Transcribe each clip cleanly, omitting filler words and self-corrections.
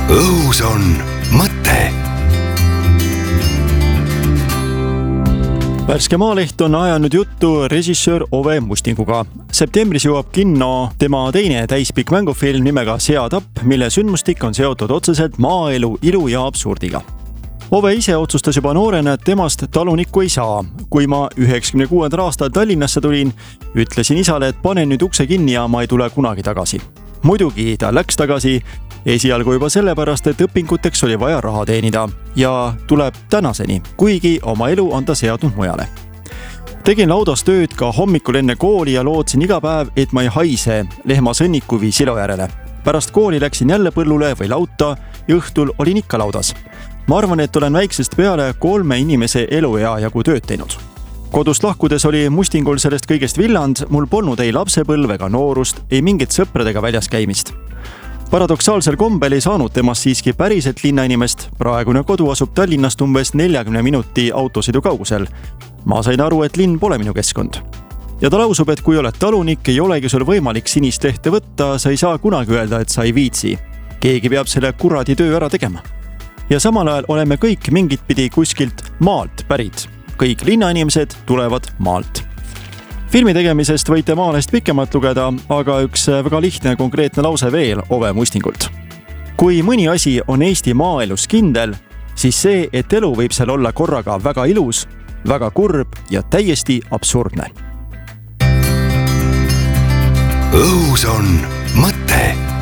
õhus on mõte. Värske Maaleht on ajanud juttu režissöör Ove Mustinguga. Septembris jõuab kinno tema teine täispikk mängufilm nimega Seatapp, mille sündmustik on seotud otseselt maaelu, ilu ja absurdiga. Ove ise otsustas juba noorena, et temast talunikku ei saa. Kui ma 96. aastal Tallinnasse tulin, ütlesin isale, et panen nüüd ukse kinni ja ma ei tule kunagi tagasi. Muidugi ta läks tagasi, esialgu juba sellepärast, et õpinguteks oli vaja raha teenida ja tuleb tänaseni, kuigi oma elu on ta seadnud mujale. Tegin laudas tööd ka hommikul enne kooli ja lootsin iga päev, et ma ei haise lehma sõnniku või silo järele. Pärast kooli läksin jälle põllule või lauta ja õhtul olin ikka laudas. Ma arvan, et olen väiksest peale 3 inimese eluea jagu tööd teinud. Kodust lahkudes oli Mustingul sellest kõigest villand, mul polnud ei lapsepõlve ega noorust, ei mingit sõpradega väljas käimist. Paradoksaalsel kombel ei saanud temast siiski päriselt linnainimest, praegune kodu asub Tallinnast umbes 40 minuti autosõidu kaugusel. Ma sain aru, et linn pole minu keskkond. Ja ta lausub, et kui oled talunik, ei olegi sul võimalik sinist lehte võtta, sa ei saa kunagi öelda, et sa ei viitsi. Keegi peab selle kuradi töö ära tegema. Ja samal ajal oleme kõik mingit pidi kuskilt maalt pärit. Kõik linnainimesed tulevad maalt. Filmi tegemisest võite Maalest pikemalt lugeda, aga üks väga lihtne konkreetne lause veel Ove Mustingult. Kui mõni asi on Eesti maaelus kindel, siis see, et elu võib seal olla korraga väga ilus, väga kurb ja täiesti absurdne. Õhus on mõte.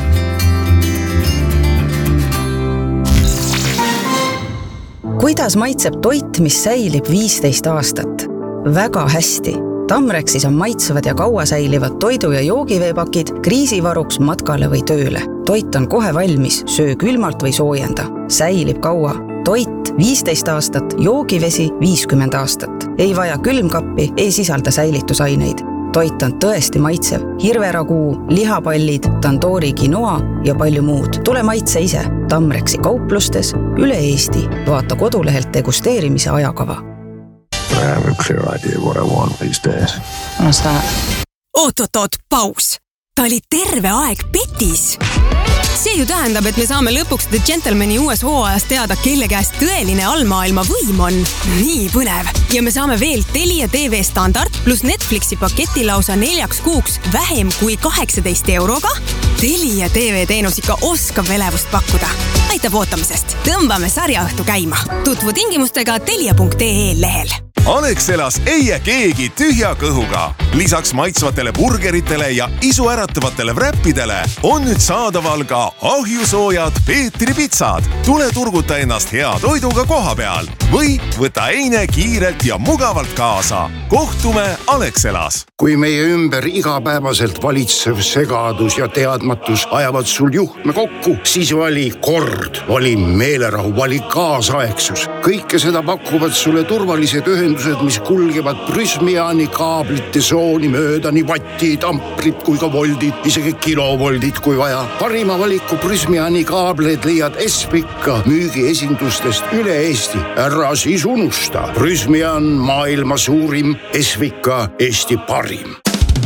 Kuidas maitseb toit, mis säilib 15 aastat? Väga hästi. Tamrexis on maitsevad ja kaua säilivad toidu- ja joogiveepakid kriisivaruks matkale või tööle. Toit on kohe valmis, söö külmalt või soojenda. Säilib kaua. Toit 15 aastat, joogivesi 50 aastat. Ei vaja külmkappi, ei sisalda säilitusaineid. Toit on tõesti maitsev. Hirveraguu, lihapallid, tandoori quinoa ja palju muud. Tule maitse ise. Tamrexi kauplustes üle Eesti. Vaata kodulehelt degusteerimise ajakava. I have a clear idea what I want these days. What's that? Oot, paus. Ta oli terve aeg petis. See ju tähendab, et me saame lõpuks The Gentlemani uues hooajas teada, kelle käest tõeline allmaailma võim on. Nii põnev. Ja me saame veel Telia TV standard plus Netflixi paketi lausa 4 kuuks vähem kui 18 euroga. Telia TV teenus ikka oskab elevust pakkuda. Aitab ootamisest. Tõmbame sarjaõhtu käima. Tutvu tingimustega telia.ee lehel. Alexelas ei jää keegi tühja kõhuga. Lisaks maitsvatele burgeritele ja isuäratavatele wrappidele on nüüd saadaval ka ahjusoojad Peetri pitsad. Tule turguta ennast hea toiduga koha peal või võta eine kiirelt ja mugavalt kaasa. Kohtume Alexelas. Kui meie ümber igapäevaselt valitsev segadus ja teadmatus ajavad sul juhtme kokku, siis vali kord, vali meelerahu, vali kaasaegsus. Kõike seda pakuvad sulle turvalised ühendused, mis kulgevad Prysmiani kaablite sooni mööda, nii vattid, amprid kui ka voldid, isegi kilovoldid kui vaja. Parima valiku Prysmiani kaableid leiad Esvika müügiesindustest üle Eesti. Ära siis unusta. Prysmian maailma suurim, Esvika Eesti parim.